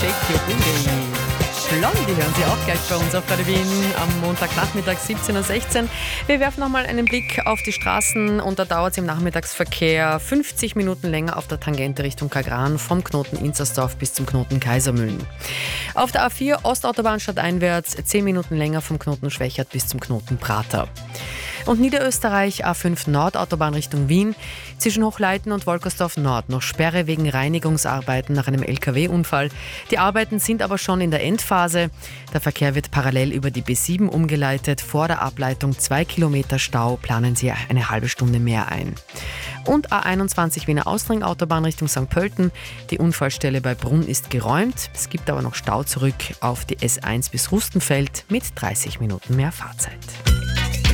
Shake Your Booty. Blondie hören Sie auch gleich bei uns auf Radio Wien am Montagnachmittag 17.16 Uhr. Wir werfen nochmal einen Blick auf die Straßen und da dauert es im Nachmittagsverkehr 50 Minuten länger auf der Tangente Richtung Kagran vom Knoten Inzersdorf bis zum Knoten Kaisermühlen. Auf der A4 Ostautobahn stadteinwärts 10 Minuten länger vom Knoten Schwächert bis zum Knoten Prater. Und Niederösterreich A5 Nordautobahn Richtung Wien. Zwischen Hochleiten und Wolkersdorf Nord noch Sperre wegen Reinigungsarbeiten nach einem LKW-Unfall. Die Arbeiten sind aber schon in der Endphase. Der Verkehr wird parallel über die B7 umgeleitet. Vor der Ableitung 2 Kilometer Stau, planen Sie eine halbe Stunde mehr ein. Und A21 Wiener Austring-Autobahn Richtung St. Pölten. Die Unfallstelle bei Brunn ist geräumt. Es gibt aber noch Stau zurück auf die S1 bis Rustenfeld mit 30 Minuten mehr Fahrzeit.